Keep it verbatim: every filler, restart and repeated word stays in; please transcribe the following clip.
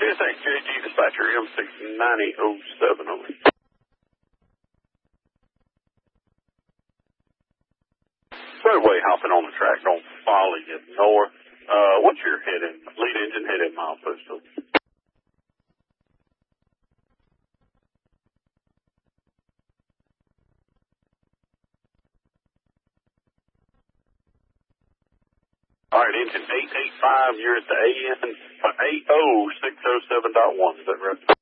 Yes, thanks, J G Dispatcher, M six ninety oh seven, over. Roadway hopping on the track on Folly at north. Uh, what's your heading, lead engine heading mile postal? All right, engine eight eight five, you're at the A N eight oh six oh seven point one, is that right?